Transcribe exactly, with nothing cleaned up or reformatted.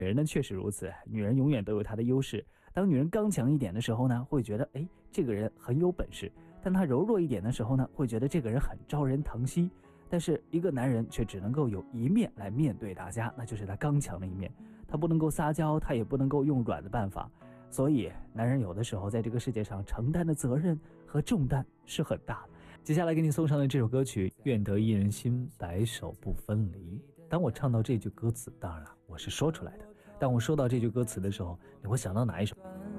女人呢确实如此，女人永远都有她的优势。当女人刚强一点的时候呢，会觉得哎，这个人很有本事；但她柔弱一点的时候呢，会觉得这个人很招人疼惜。但是一个男人却只能够有一面来面对大家，那就是他刚强的一面。他不能够撒娇，他也不能够用软的办法。所以男人有的时候在这个世界上承担的责任和重担是很大的。接下来给你送上的这首歌曲，愿得一人心，白首不分离。当我唱到这句歌词，当然了，我是说出来的，当我说到这句歌词的时候，你会想到哪一首？